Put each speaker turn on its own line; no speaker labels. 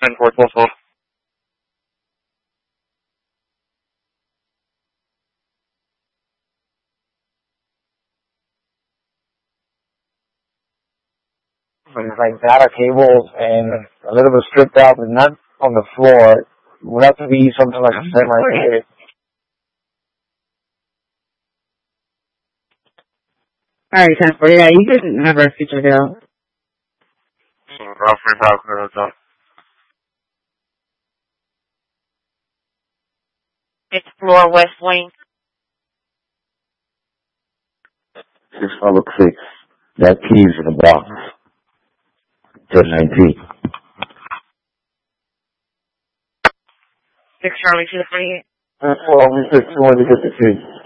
10-4, close.
But it's like data cables and a little bit stripped out, but not on the floor. It would have to be something like a semi-kit.
Alright, 10-4. Yeah, you can have our feature go.
Route 45, clear hotel.
It's floor west wing.
6 that key's in the box. 1019.
6 Charlie to the front.
Well, we just wanted to get the key.